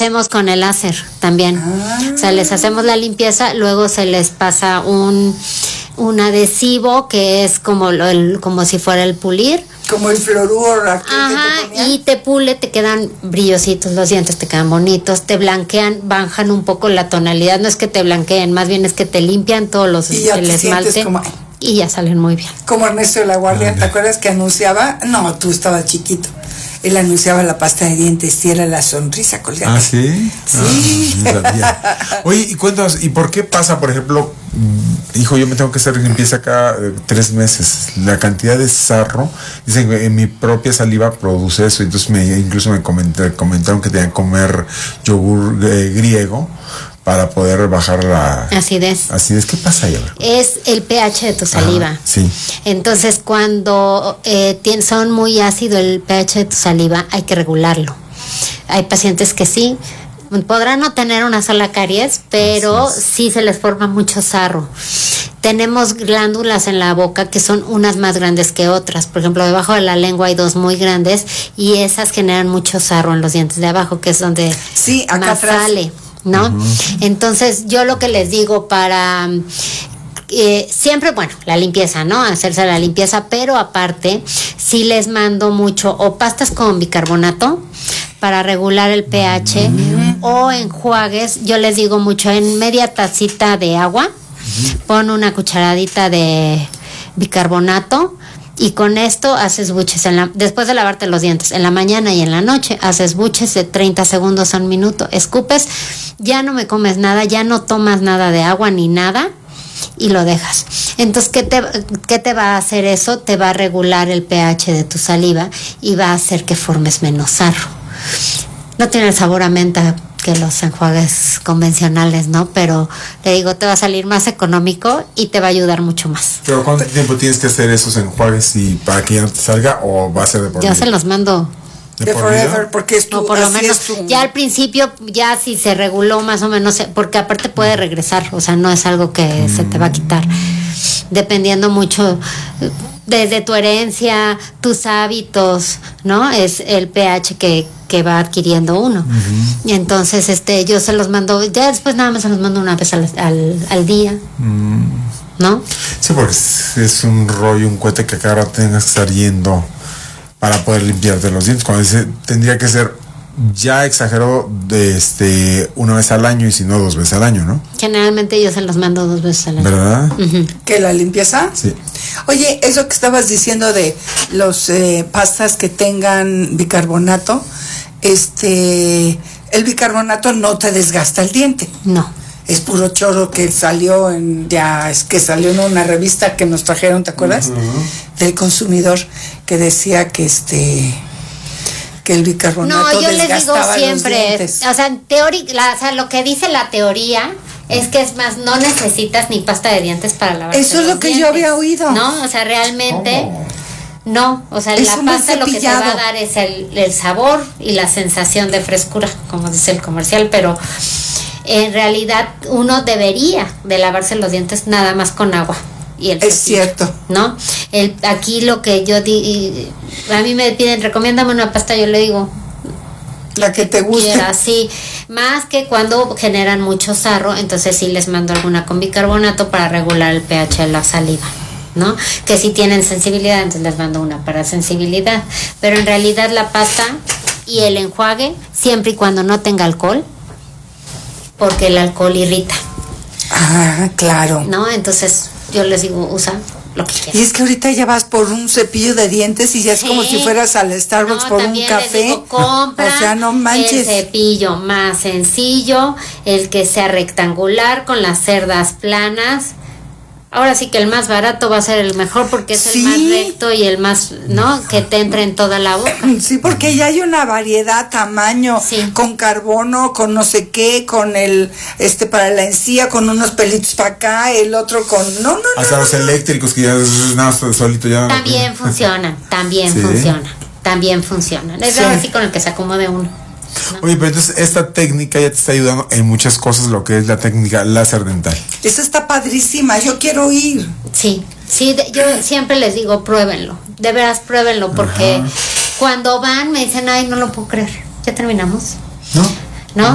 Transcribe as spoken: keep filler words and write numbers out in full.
hacemos con el láser también. Ah. O sea, les hacemos la limpieza, luego se les pasa un, un adhesivo que es como, lo, el, como si fuera el pulir. Como el fluoruro. Ajá, te y te pule, te quedan brillositos los dientes, te quedan bonitos, te blanquean, bajan un poco la tonalidad, no es que te blanqueen, más bien es que te limpian todos los y ya el te esmalte como, y ya salen muy bien. Como Ernesto de la Guardia, ¿te acuerdas que anunciaba? No, tú estabas chiquito. Él anunciaba la pasta de dientes y era la sonrisa colgate. ¿Ah, sí? Sí. Ah, no sabía. Oye, y cuéntanos, ¿y por qué pasa, por ejemplo, hijo, yo me tengo que hacer limpieza cada eh, tres meses? La cantidad de sarro, dicen que en mi propia saliva produce eso, entonces me, incluso me comenté, comentaron que tenían que comer yogur eh, griego para poder bajar la acidez. Acidez, ¿qué pasa ahí? Es el pH de tu saliva. Ajá, sí. Entonces, cuando eh, tien, son muy ácido el pH de tu saliva, hay que regularlo. Hay pacientes que sí, podrán no tener una sola caries, pero sí se les forma mucho sarro. Tenemos glándulas en la boca que son unas más grandes que otras. Por ejemplo, debajo de la lengua hay dos muy grandes y esas generan mucho sarro en los dientes de abajo, que es donde sí, acá más atrás sale, ¿no? Uh-huh. Entonces, yo lo que les digo para... Eh, siempre, bueno, la limpieza, ¿no? Hacerse la limpieza, pero aparte, sí les mando mucho o pastas con bicarbonato para regular el pH uh-huh. o enjuagues. Yo les digo mucho, en media tacita de agua, uh-huh. pon una cucharadita de bicarbonato y con esto haces buches en la, después de lavarte los dientes, en la mañana y en la noche, haces buches de treinta segundos a un minuto, escupes, ya no me comes nada, ya no tomas nada de agua ni nada y lo dejas. Entonces, ¿qué te, qué te va a hacer eso? Te va a regular el pH de tu saliva y va a hacer que formes menos sarro. No tiene el sabor a menta que los enjuagues convencionales, ¿no? Pero te digo, te va a salir más económico y te va a ayudar mucho más. ¿Pero cuánto tiempo tienes que hacer esos enjuagues y para que ya no te salga o va a ser de por vida? Yo se los mando de, de forever, porque es tu, o por lo menos es tu... ya al principio ya si se reguló más o menos, porque aparte puede regresar, o sea, no es algo que mm. se te va a quitar, dependiendo mucho desde tu herencia, tus hábitos, ¿no? Es el pH que, que va adquiriendo uno. Uh-huh. Y entonces este yo se los mando, ya después nada más se los mando una vez al, al, al día. Mm. ¿No? Sí, porque es, es un rollo, un cohete que cada rato tengas que estar yendo para poder limpiarte los dientes. Cuando dice, tendría que ser, ya exageró, de este una vez al año y si no dos veces al año, ¿no? Generalmente yo se los mando dos veces al año. ¿Verdad? Uh-huh. ¿Que la limpieza? Sí. Oye, eso que estabas diciendo de los eh, pastas que tengan bicarbonato, este, el bicarbonato no te desgasta el diente. No. Es puro choro que salió en, ya es que salió en una revista que nos trajeron, ¿te acuerdas? Uh-huh. Del consumidor, que decía que este que el bicarbonato no, yo desgastaba les digo siempre, los dientes. O sea, en teoría, o sea, lo que dice la teoría es que es más, no necesitas ni pasta de dientes para lavar. Eso es lo que dientes, yo había oído. No, o sea, realmente ¿Cómo? No, o sea, es la pasta lo que te va a dar es el, el sabor y la sensación de frescura, como dice el comercial, pero en realidad uno debería de lavarse los dientes nada más con agua. Y el es cepillo, cierto, ¿no? El, aquí lo que yo di, a mí me piden, recomiéndame una pasta, yo le digo la que te guste. Quiera, sí, más que cuando generan mucho sarro, entonces sí les mando alguna con bicarbonato para regular el pH de la saliva, ¿no? Que si tienen sensibilidad, entonces les mando una para sensibilidad, pero en realidad la pasta y el enjuague, siempre y cuando no tenga alcohol, porque el alcohol irrita. Ah, claro. ¿No? Entonces yo les digo, usa lo que quieras. Y es que ahorita ya vas por un cepillo de dientes y ya sí. es como si fueras al Starbucks no, por un café. Les digo, compra o sea, no manches. El cepillo más sencillo, el que sea rectangular con las cerdas planas. Ahora sí que el más barato va a ser el mejor porque es sí. el más recto y el más, ¿no? Que te entre en toda la boca. Sí, porque ya hay una variedad, tamaño, sí. con carbono, con no sé qué, con el, este, para la encía, con unos pelitos para acá, el otro con, no, no, no. Hasta no, los no. eléctricos que ya nada solito ya. También funcionan, también ¿Sí? funcionan, también funcionan. Es sí. así con el que se acomode uno. ¿No? Oye, pero entonces esta técnica ya te está ayudando en muchas cosas, lo que es la técnica láser dental. Esa está padrísima, yo quiero ir. Sí, sí, de, yo siempre les digo, pruébenlo, de veras pruébenlo, porque Ajá. cuando van me dicen, ay, no lo puedo creer, ya terminamos. ¿No?